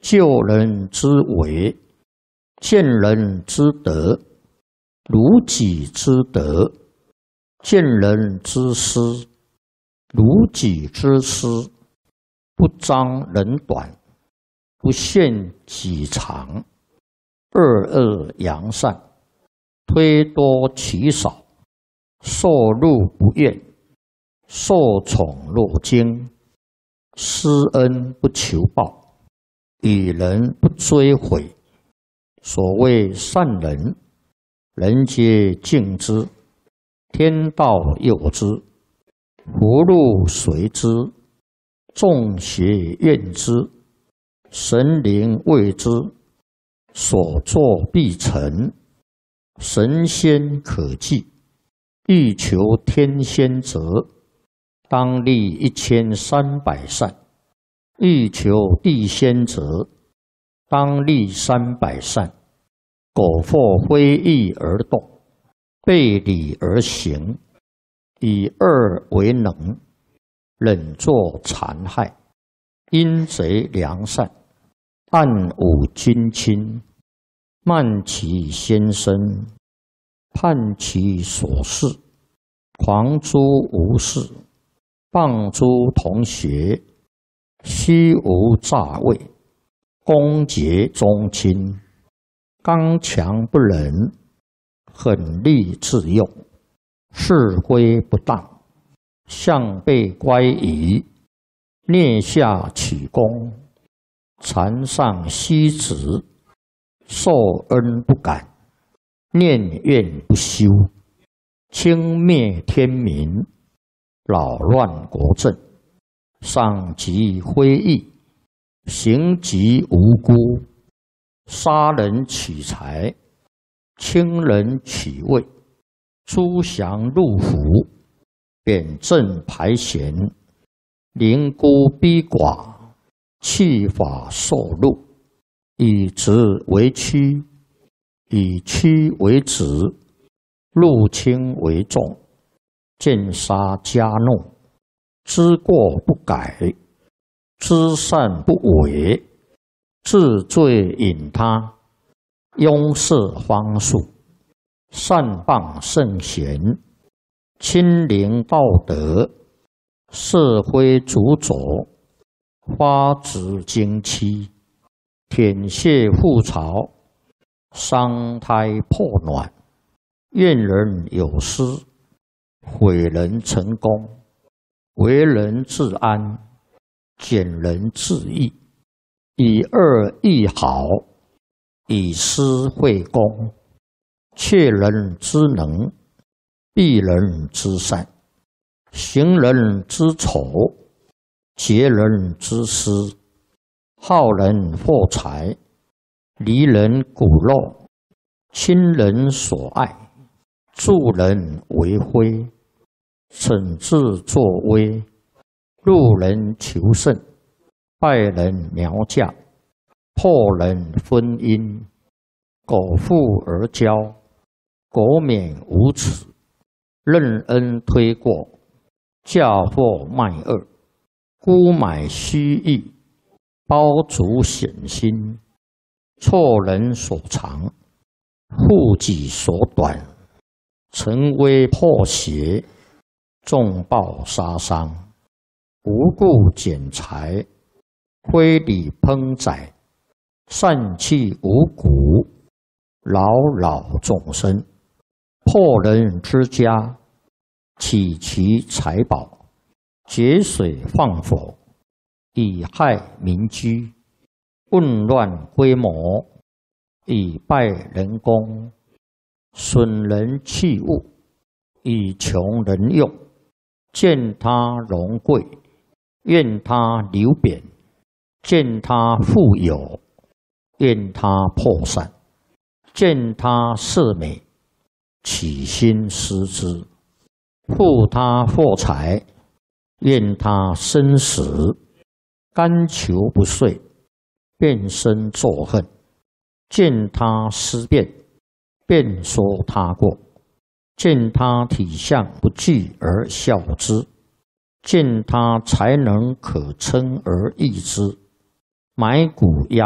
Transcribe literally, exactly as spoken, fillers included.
救人之为，见人之德，如己之德；见人之失，如己之失。不彰人短，不限己长，恶恶扬善，推多其少，受禄不怨，受宠若惊，施恩不求报，与人不追悔。所谓善人，人皆敬之，天道佑之，福禄随之，众邪怨之，神灵畏之，所作必成，神仙可祭。欲求天仙者，当立一千三百善；欲求地仙者，当立三百善。苟或非义而动，背礼而行，以恶为能，忍作残害，阴贼良善，暗忤君亲，慢其先生，叛其所事，狂诸无事，谤诸同学，虚无诈伪，攻讦宗亲，刚强不仁，狠戾自用，是非不当，向背乖疑，蹑下取功，残上息止，受恩不感，念怨不休，轻蔑天民，扰乱国政，伤及非义，行及无辜，杀人取财，轻人取位，诛降入府，贬正排贤，凌孤逼寡，弃法受禄，以直为曲，以曲为直，入轻为重，见杀加怒，知过不改，知善不为，治罪引他，拥塞方术，善谤圣贤，亲临道德，社会主佐，发指经期，舔血覆巢，伤胎破卵，怨人有失，毁人成功，为人自安，减人自义，以恶易好，以私会公，窃人之能，避人之善，行人之丑，劫人之私，好人获财，离人骨肉，亲人所爱，助人为非，惩治作威，入人求胜，败人苗嫁，破人婚姻，苟富而骄，苟免无耻，任恩推过，嫁祸卖恶，沽买虚意，包足险心，错人所长，护己所短，成威破邪，重暴杀伤，无故减财，非礼烹宰，散弃五谷，扰扰众生，破人之家，起其财宝，节水放火，以害民居，混乱规模，以败人功，损人器物，以穷人用，见他荣贵，怨他流贬，见他富有，怨他破散，见他色美，起心思之，负他获财，怨他生死，甘求不遂，变身作恨，见他思变，便说他过，见他体相不具而笑之，见他才能可称而易之，埋骨压